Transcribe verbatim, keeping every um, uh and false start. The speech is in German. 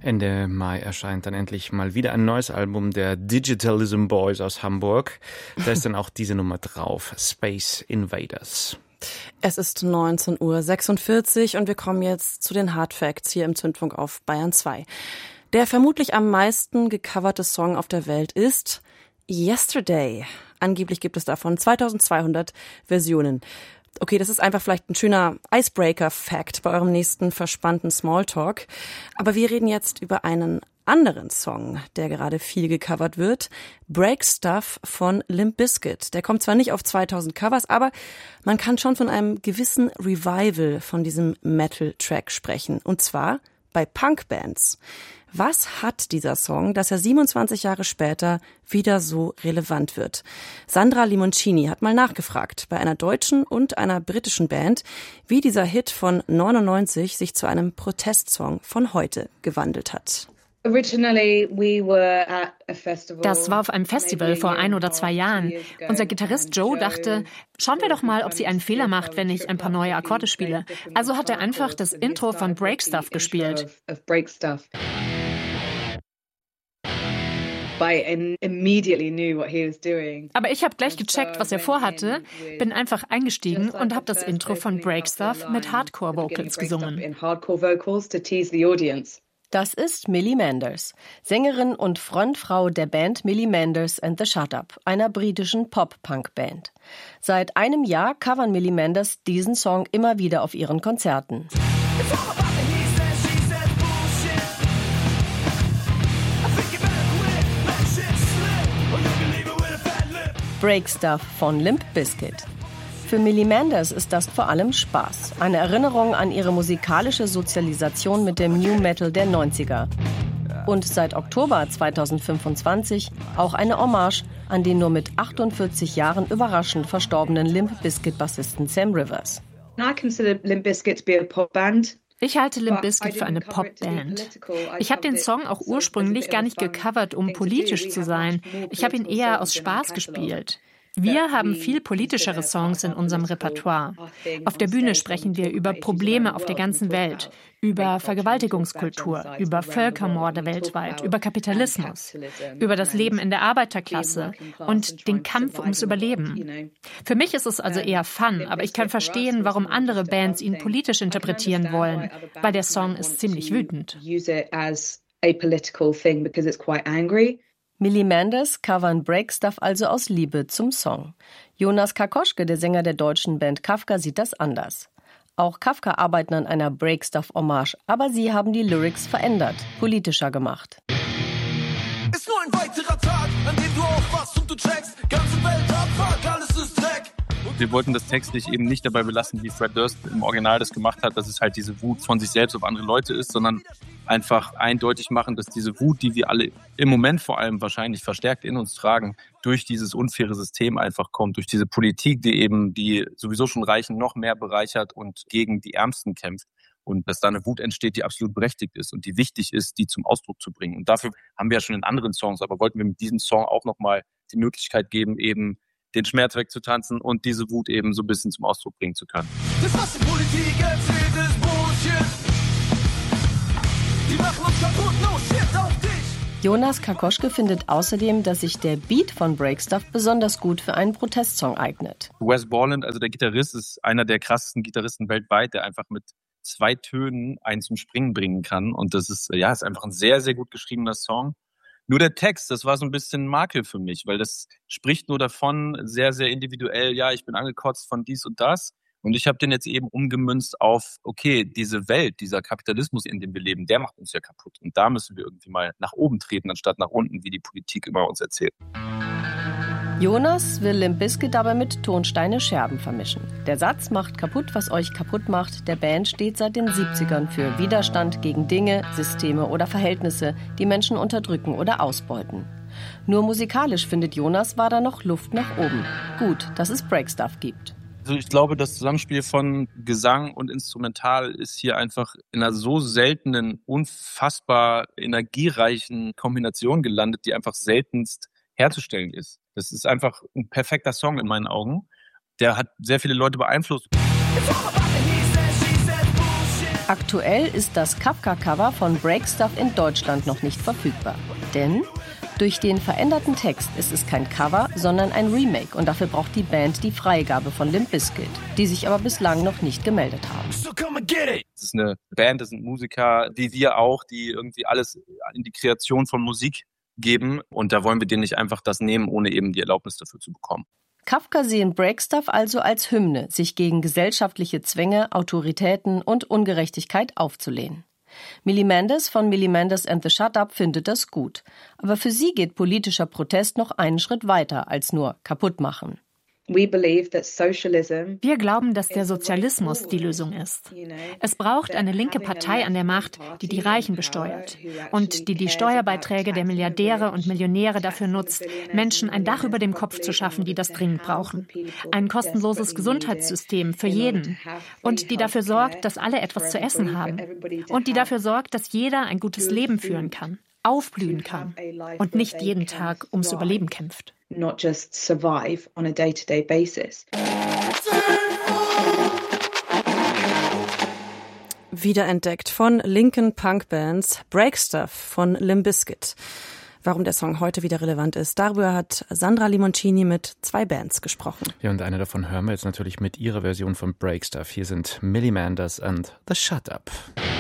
Ende Mai erscheint dann endlich mal wieder ein neues Album der Digitalism Boys aus Hamburg. Da ist dann auch diese Nummer drauf, Space Invaders. Es ist neunzehn Uhr sechsundvierzig und wir kommen jetzt zu den Hard Facts hier im Zündfunk auf Bayern zwei. Der vermutlich am meisten gecoverte Song auf der Welt ist Yesterday. Angeblich gibt es davon zweitausendzweihundert Versionen. Okay, das ist einfach vielleicht ein schöner Icebreaker-Fact bei eurem nächsten verspannten Smalltalk. Aber wir reden jetzt über einen anderen Song, der gerade viel gecovert wird. Break Stuff von Limp Bizkit. Der kommt zwar nicht auf zweitausend Covers, aber man kann schon von einem gewissen Revival von diesem Metal-Track sprechen. Und zwar bei Punkbands. Was hat dieser Song, dass er siebenundzwanzig Jahre später wieder so relevant wird? Sandra Limoncini hat mal nachgefragt bei einer deutschen und einer britischen Band, wie dieser Hit von neunundneunzig sich zu einem Protestsong von heute gewandelt hat. Das war auf einem Festival vor ein oder zwei Jahren. Unser Gitarrist Joe dachte, schauen wir doch mal, ob sie einen Fehler macht, wenn ich ein paar neue Akkorde spiele. Also hat er einfach das Intro von Break Stuff gespielt. Aber ich habe gleich gecheckt, was er vorhatte, bin einfach eingestiegen und habe das Intro von Break Stuff mit Hardcore-Vocals gesungen. Das ist Millie Manders, Sängerin und Frontfrau der Band Millie Manders and the Shut Up, einer britischen Pop-Punk-Band. Seit einem Jahr covern Millie Manders diesen Song immer wieder auf ihren Konzerten. Break Stuff von Limp Bizkit. Für Millie Manders ist das vor allem Spaß. Eine Erinnerung an ihre musikalische Sozialisation mit dem New Metal der neunziger. Und seit Oktober zweitausendfünfundzwanzig auch eine Hommage an den nur mit achtundvierzig Jahren überraschend verstorbenen Limp Bizkit-Bassisten Sam Rivers. I consider Limp Bizkit to be a pop band. Ich halte Limp Bizkit für eine Popband. Ich habe den Song auch ursprünglich gar nicht gecovert, um politisch zu sein. Ich habe ihn eher aus Spaß gespielt. Wir haben viel politischere Songs in unserem Repertoire. Auf der Bühne sprechen wir über Probleme auf der ganzen Welt, über Vergewaltigungskultur, über Völkermorde weltweit, über Kapitalismus, über das Leben in der Arbeiterklasse und den Kampf ums Überleben. Für mich ist es also eher Fun, aber ich kann verstehen, warum andere Bands ihn politisch interpretieren wollen, weil der Song ist ziemlich wütend. Millie Manders covern Break Stuff also aus Liebe zum Song. Jonas Karkoschke, der Sänger der deutschen Band Kafka, sieht das anders. Auch Kafka arbeiten an einer Break Stuff Hommage, aber sie haben die Lyrics verändert, politischer gemacht. Ist nur ein weiterer Tag, an dem du aufwachst und du checkst, ganze Welt abfuck, alles ist Dreck. Wir wollten das textlich eben nicht dabei belassen, wie Fred Durst im Original das gemacht hat, dass es halt diese Wut von sich selbst auf andere Leute ist, sondern einfach eindeutig machen, dass diese Wut, die wir alle im Moment vor allem wahrscheinlich verstärkt in uns tragen, durch dieses unfaire System einfach kommt, durch diese Politik, die eben die sowieso schon Reichen noch mehr bereichert und gegen die Ärmsten kämpft. Und dass da eine Wut entsteht, die absolut berechtigt ist und die wichtig ist, die zum Ausdruck zu bringen. Und dafür haben wir ja schon in anderen Songs, aber wollten wir mit diesem Song auch nochmal die Möglichkeit geben, eben den Schmerz wegzutanzen und diese Wut eben so ein bisschen zum Ausdruck bringen zu können. Das, was die Politik erzählt, ist Bullshit. Die machen uns kaputt, no shit auf dich. Jonas Karkoschke findet außerdem, dass sich der Beat von Break Stuff besonders gut für einen Protestsong eignet. Wes Borland, also der Gitarrist, ist einer der krassesten Gitarristen weltweit, der einfach mit zwei Tönen einen zum Springen bringen kann. Und das ist, ja, ist einfach ein sehr, sehr gut geschriebener Song. Nur der Text, das war so ein bisschen ein Makel für mich, weil das spricht nur davon, sehr, sehr individuell, ja, ich bin angekotzt von dies und das. Und ich habe den jetzt eben umgemünzt auf, okay, diese Welt, dieser Kapitalismus, in dem wir leben, der macht uns ja kaputt. Und da müssen wir irgendwie mal nach oben treten, anstatt nach unten, wie die Politik über uns erzählt. Jonas will Limp Bizkit dabei mit Tonsteine Scherben vermischen. Der Satz macht kaputt, was euch kaputt macht, der Band steht seit den siebzigern für Widerstand gegen Dinge, Systeme oder Verhältnisse, die Menschen unterdrücken oder ausbeuten. Nur musikalisch, findet Jonas, war da noch Luft nach oben. Gut, dass es Break Stuff gibt. Also ich glaube, das Zusammenspiel von Gesang und Instrumental ist hier einfach in einer so seltenen, unfassbar energiereichen Kombination gelandet, die einfach seltenst herzustellen ist. Das ist einfach ein perfekter Song in meinen Augen. Der hat sehr viele Leute beeinflusst. Aktuell ist das Kafka-Cover von Breakstuff in Deutschland noch nicht verfügbar. Denn durch den veränderten Text ist es kein Cover, sondern ein Remake. Und dafür braucht die Band die Freigabe von Limp Bizkit, die sich aber bislang noch nicht gemeldet haben. Es ist eine Band, das sind Musiker, wie wir auch, die irgendwie alles in die Kreation von Musik geben. Und da wollen wir denen nicht einfach das nehmen, ohne eben die Erlaubnis dafür zu bekommen. Kafka sehen Breakstuff also als Hymne, sich gegen gesellschaftliche Zwänge, Autoritäten und Ungerechtigkeit aufzulehnen. Millie Manders von Millie Manders and the Shut Up findet das gut. Aber für sie geht politischer Protest noch einen Schritt weiter als nur kaputt machen. Wir glauben, dass der Sozialismus die Lösung ist. Es braucht eine linke Partei an der Macht, die die Reichen besteuert und die die Steuerbeiträge der Milliardäre und Millionäre dafür nutzt, Menschen ein Dach über dem Kopf zu schaffen, die das dringend brauchen. Ein kostenloses Gesundheitssystem für jeden und die dafür sorgt, dass alle etwas zu essen haben und die dafür sorgt, dass jeder ein gutes Leben führen kann, aufblühen kann und nicht jeden Tag ums Überleben kämpft. Not just survive on a day-to-day basis. Wiederentdeckt von linken Punkbands Breakstuff von Limp Bizkit. Warum der Song heute wieder relevant ist, darüber hat Sandra Limoncini mit zwei Bands gesprochen. Ja, und eine davon hören wir jetzt natürlich mit ihrer Version von Breakstuff. Hier sind Millie Manders and the Shut Up.